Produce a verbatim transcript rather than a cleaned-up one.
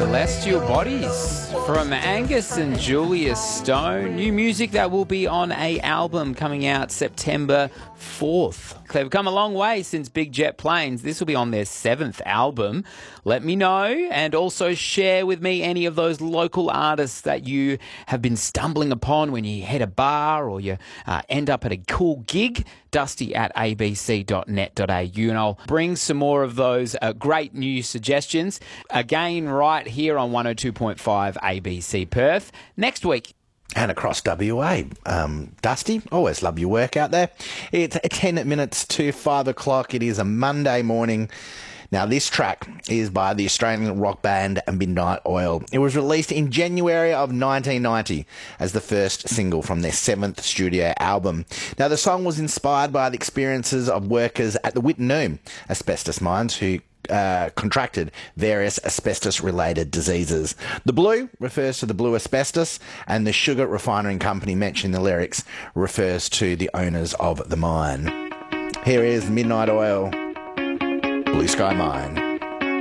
Celestial Bodies from Angus and Julia Stone. New music that will be on a album coming out September fourth. They've come a long way since Big Jet Planes. This will be on their seventh album. Let me know, and also share with me any of those local artists that you have been stumbling upon when you hit a bar or you uh, end up at a cool gig. Dusty at a b c dot net dot a u, and I'll bring some more of those uh, great new suggestions again right here on one oh two point five A B C Perth next week. And across W A. Um, Dusty, always love your work out there. It's ten minutes to five o'clock. It is a Monday morning. Now, this track is by the Australian rock band Midnight Oil. It was released in January of nineteen ninety as the first single from their seventh studio album. Now, the song was inspired by the experiences of workers at the Wittenoom asbestos mines who Uh, contracted various asbestos-related diseases. The blue refers to the blue asbestos, and the sugar refining company mentioned in the lyrics refers to the owners of the mine. Here is Midnight Oil, Blue Sky Mine.